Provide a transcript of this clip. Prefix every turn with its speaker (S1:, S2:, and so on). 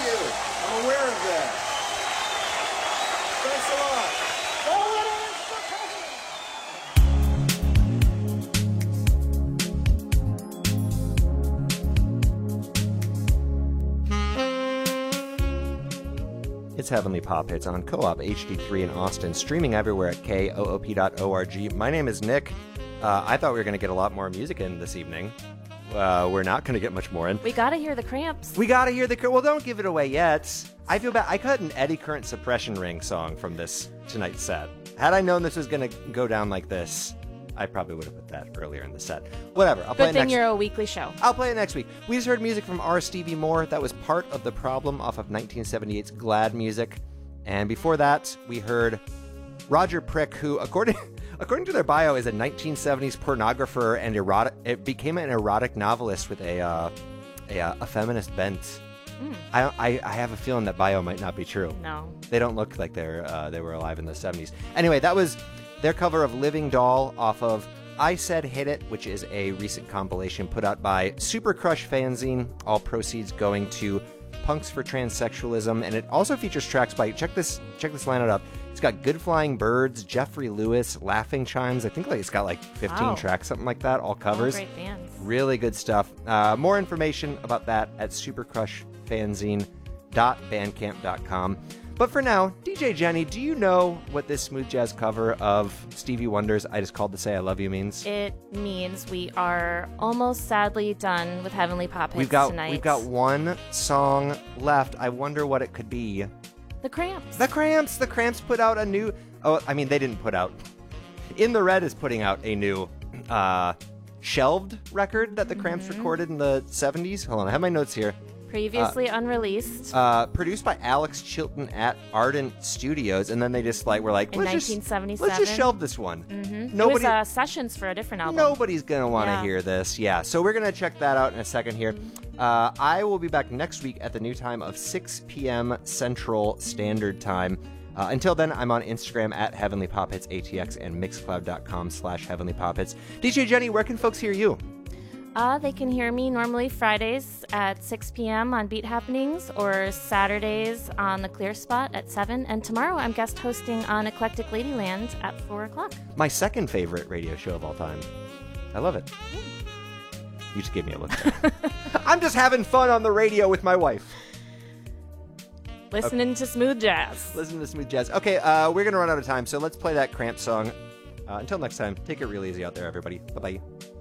S1: you. I'm aware of that. Thanks a lot.
S2: It's Heavenly Pop Hits on Co-op HD3 in Austin, streaming everywhere at koop.org. My name is Nick. I thought we were going to get a lot more music in this evening. We're not going to get much more in.
S3: We gotta hear the Cramps.
S2: We gotta hear the... Well, don't give it away yet. I feel bad. I cut an Eddy Current Suppression Ring song from this tonight's set. Had I known this was going to go down like this, I probably would have put that earlier in the set. Whatever. I'll play it
S3: Good thing
S2: next...
S3: you're a weekly show.
S2: I'll play it next week. We just heard music from R. Stevie Moore. That was Part of the Problem off of 1978's Glad Music. And before that, we heard Roger Prick, who, according to their bio, is a 1970s pornographer and became an erotic novelist with a feminist bent. I have a feeling that bio might not be true.
S3: No.
S2: They don't look like they were alive in the 70s. Anyway, that was their cover of Living Doll off of I Said Hit It, which is a recent compilation put out by Super Crush Fanzine. All proceeds going to Punks for Transsexualism, and it also features tracks by, check this lineup up. It's got Good Flying Birds, Jeffrey Lewis, Laughing Chimes. I think it's got like 15 tracks, something like that, all covers.
S3: All great bands. Really
S2: good stuff. More information about that at supercrushfanzine.bandcamp.com. But for now, DJ Jenny, do you know what this smooth jazz cover of Stevie Wonder's I Just Called to Say I Love You means?
S3: It means we are almost sadly done with Heavenly Pop Hits tonight.
S2: We've got one song left. I wonder what it could be.
S3: The Cramps.
S2: The Cramps. The Cramps put out a new... Oh, I mean, they didn't put out... In the Red is putting out a new shelved record that the Cramps recorded in the 70s. Hold on, I have my notes here.
S3: Previously unreleased.
S2: Produced by Alex Chilton at Ardent Studios, and then they just were like,
S3: in 1977.
S2: Let's just shelve this one.
S3: Mm-hmm. It was sessions for a different album.
S2: Nobody's going to want to hear this. Yeah, so we're going to check that out in a second here. I will be back next week at the new time of 6 p.m. Central Standard Time. Until then, I'm on Instagram at Heavenly Pop Hits ATX and Mixcloud.com/Heavenly Pop Hits. DJ Jenny, where can folks hear you?
S3: They can hear me normally Fridays at 6 p.m. on Beat Happenings or Saturdays on The Clear Spot at 7. And tomorrow I'm guest hosting on Eclectic Ladyland at 4 o'clock.
S2: My second favorite radio show of all time. I love it. Yeah. You just gave me a look. I'm just having fun on the radio with my wife.
S3: Listening to smooth jazz.
S2: Listening to smooth jazz. Okay, we're going to run out of time, so let's play that Cramp song. Until next time, take it real easy out there, everybody. Bye-bye.